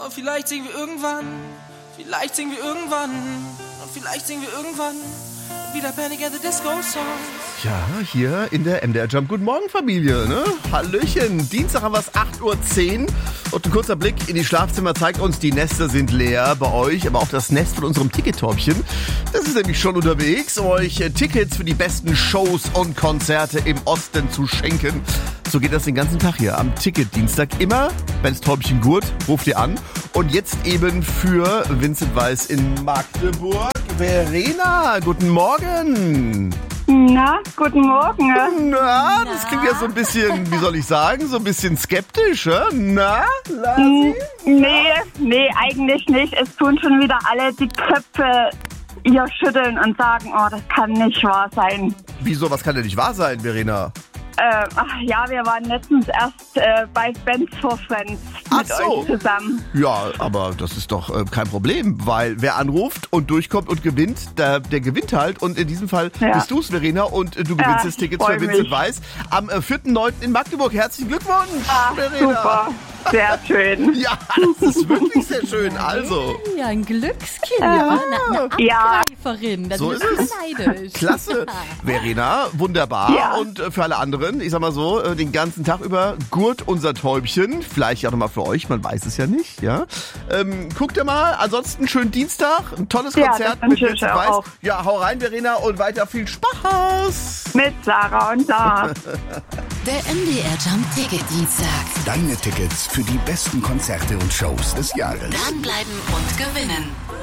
Und vielleicht singen wir irgendwann, und vielleicht singen wir irgendwann wieder Panic at the Disco Song. Ja, hier in der MDR Jump. Guten Morgen, Familie, ne? Hallöchen. Dienstag haben wir es 8:10 Uhr. Und ein kurzer Blick in die Schlafzimmer zeigt uns, die Nester sind leer bei euch, aber auch das Nest von unserem Tickettorpchen. Das ist nämlich schon unterwegs, um euch Tickets für die besten Shows und Konzerte im Osten zu schenken. So geht das den ganzen Tag hier am Ticketdienstag. Immer, wenn es Täubchen gurt, ruft ihr an. Und jetzt eben für Vincent Weiss in Magdeburg. Verena, guten Morgen. Na, guten Morgen. Na, das klingt ja so ein bisschen, wie soll ich sagen, so ein bisschen skeptisch, Na, Lassi? Nee, eigentlich nicht. Es tun schon wieder alle die Köpfe hier schütteln und sagen, oh, das kann nicht wahr sein. Wieso, was kann denn nicht wahr sein, Verena? Wir waren letztens erst bei Bands for Friends mit euch zusammen. Ja, aber das ist doch kein Problem, weil wer anruft und durchkommt und gewinnt, der gewinnt halt. Und in diesem Fall bist du es, Verena, und du gewinnst das Ticket für Vincent Weiss am 4.9. in Magdeburg. Herzlichen Glückwunsch, Verena. Super, sehr schön. Ja, das ist wirklich sehr schön. Also. Ja, ein Glückskind, eine Abgreiferin. So ist es. Neidisch. Klasse. Verena, wunderbar. Ja. Und für alle anderen, ich sag mal so, den ganzen Tag über gurt unser Täubchen. Vielleicht auch nochmal für euch, man weiß es ja nicht. Ja. Guckt ihr mal. Ansonsten schönen Dienstag. Ein tolles Konzert mit Vincent Weiss. Auch. Ja, hau rein, Verena, und weiter viel Spaß. Mit Sarah und Lars. Der MDR Jump Ticketdienstag. Deine Tickets für die besten Konzerte und Shows des Jahres. Dranbleiben und gewinnen.